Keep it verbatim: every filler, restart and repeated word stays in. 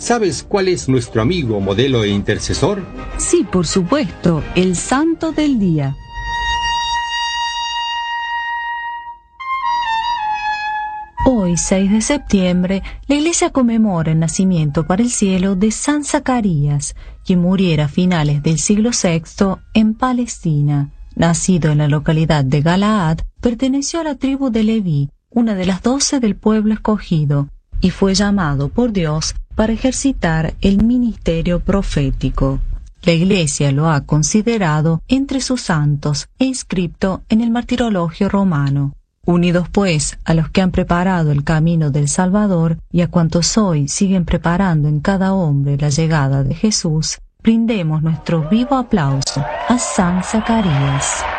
¿Sabes cuál es nuestro amigo, modelo e intercesor? Sí, por supuesto, el santo del día. Hoy, seis de septiembre, la Iglesia conmemora el nacimiento para el cielo de San Zacarías, quien muriera a finales del siglo sexto en Palestina. Nacido en la localidad de Galaad, perteneció a la tribu de Leví, una de las doce del pueblo escogido, y fue llamado por Dios para ejercitar el ministerio profético. La Iglesia lo ha considerado entre sus santos e inscripto en el martirologio romano. Unidos pues a los que han preparado el camino del Salvador y a cuantos hoy siguen preparando en cada hombre la llegada de Jesús, brindemos nuestro vivo aplauso a San Zacarías.